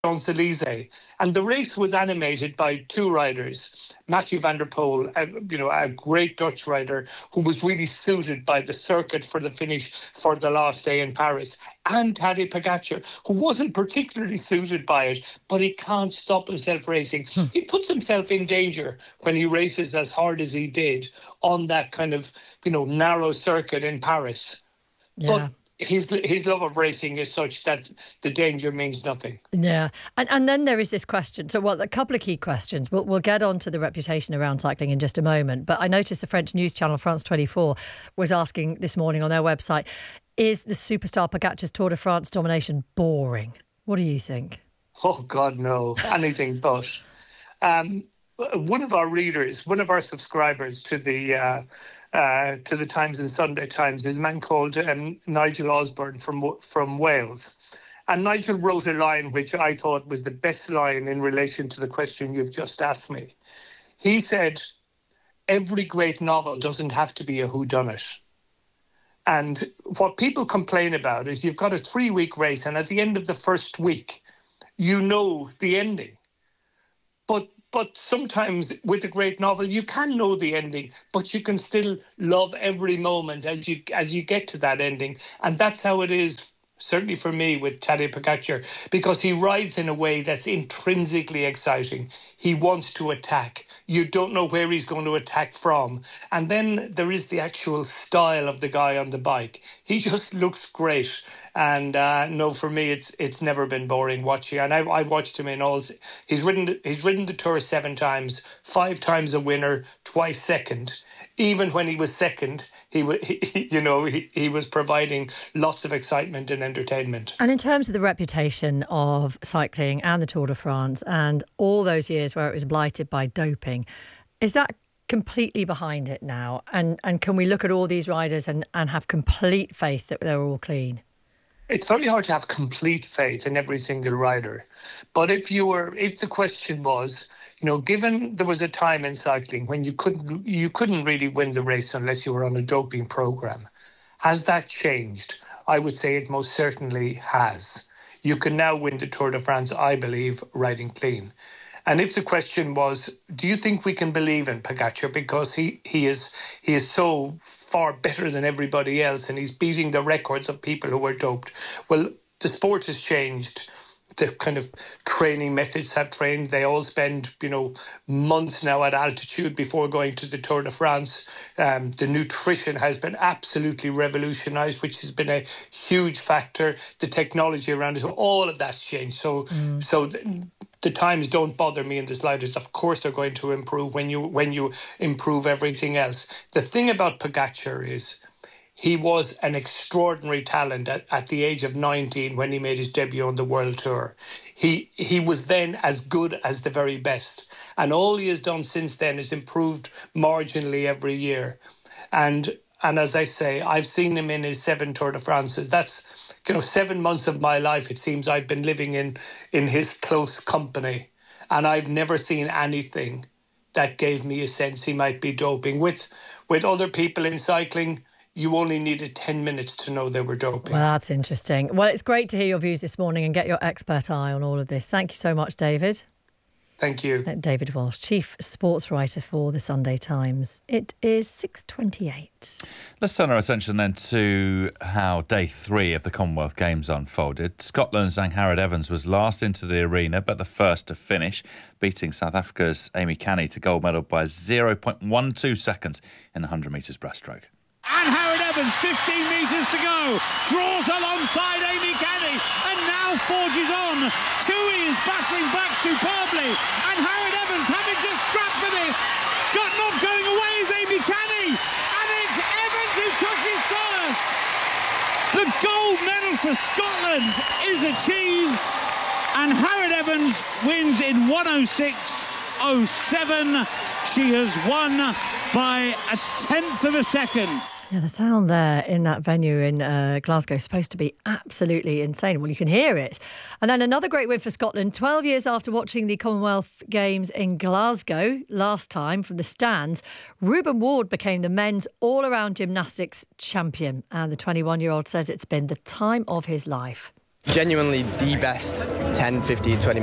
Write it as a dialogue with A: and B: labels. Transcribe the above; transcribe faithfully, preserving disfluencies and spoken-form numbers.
A: Champs-Élysées. And the race was animated by two riders, Mathieu van der Poel, a, you know, a great Dutch rider who was really suited by the circuit for the finish for the last day in Paris, and Tadej Pogacar, who wasn't particularly suited by it, but he can't stop himself racing. Hmm. He puts himself in danger when he races as hard as he did on that kind of, you know, narrow circuit in Paris.
B: Yeah.
A: But His his love of racing is such that the danger means nothing.
B: Yeah, and and then there is this question. So, well, a couple of key questions. We'll we'll get on to the reputation around cycling in just a moment. But I noticed the French news channel France twenty-four was asking this morning on their website, is the superstar Pogacar's Tour de France domination boring? What do you think?
A: Oh God, no, anything but. Um, one of our readers, one of our subscribers to the. Uh, Uh, to the Times and Sunday Times is a man called um, Nigel Osborne from from Wales. And Nigel wrote a line which I thought was the best line in relation to the question you've just asked me. He said, every great novel doesn't have to be a whodunit. And what people complain about is you've got a three-week race, and at the end of the first week, you know the ending. But But sometimes with a great novel, you can know the ending, but you can still love every moment as you as you get to that ending. And that's how it is, certainly for me, with Tadej Pogacar, because he rides in a way that's intrinsically exciting. He wants to attack. You don't know where he's going to attack from. And then there is the actual style of the guy on the bike. He just looks great. And uh, no, for me, it's it's never been boring watching. And I I watched him in all. He's ridden he's ridden the Tour seven times, five times a winner, twice second. Even when he was second, he was he, you know he, he was providing lots of excitement and entertainment.
B: And in terms of the reputation of cycling and the Tour de France and all those years where it was blighted by doping, is that completely behind it now? And and can we look at all these riders and, and have complete faith that they're all clean?
A: It's very hard to have complete faith in every single rider. But if you were, if the question was, you know, given there was a time in cycling when you couldn't, you couldn't really win the race unless you were on a doping program, has that changed? I would say it most certainly has. You can now win the Tour de France, I believe, riding clean. And if the question was, do you think we can believe in Pogacar because he, he is he is so far better than everybody else and he's beating the records of people who were doped? Well, the sport has changed. The kind of training methods have trained. They all spend, you know, months now at altitude before going to the Tour de France. Um, the nutrition has been absolutely revolutionized, which has been a huge factor. The technology around it, all of that's changed. So, mm. so. Th- The times don't bother me in the slightest. Of course, they're going to improve when you when you improve everything else. The thing about Pogacar is he was an extraordinary talent at, at the age of nineteen when he made his debut on the World Tour. He he was then as good as the very best. And all he has done since then is improved marginally every year. And and as I say, I've seen him in his seven Tour de France's. That's You know, seven months of my life, it seems I've been living in, in his close company. And I've never seen anything that gave me a sense he might be doping. With with other people in cycling, you only needed ten minutes to know they were doping.
B: Well, that's interesting. Well, it's great to hear your views this morning and get your expert eye on all of this. Thank you so much, David.
A: Thank you.
B: David Walsh, Chief Sports Writer for the Sunday Times. It is six twenty-eight.
C: Let's turn our attention then to how day three of the Commonwealth Games unfolded. Scotland's Angharad Evans was last into the arena, but the first to finish, beating South Africa's Amy Canny to gold medal by zero point one two seconds in the one hundred metres breaststroke.
D: Angharad Evans, fifteen metres to go, draws alongside Amy Canny and now forges on. Tui is battling back superbly. Angharad Evans having to scrap for this. Got not going away is Amy Canny, and it's Evans who touches first. The gold medal for Scotland is achieved. Angharad Evans wins in one oh six oh seven. She has won by a tenth of a second.
B: Yeah, the sound there in that venue in uh, Glasgow is supposed to be absolutely insane. Well, you can hear it. And then another great win for Scotland. twelve years after watching the Commonwealth Games in Glasgow last time from the stands, Ruben Ward became the men's all-around gymnastics champion. And the twenty-one-year-old says it's been the time of his life.
E: Genuinely the best ten, fifteen, twenty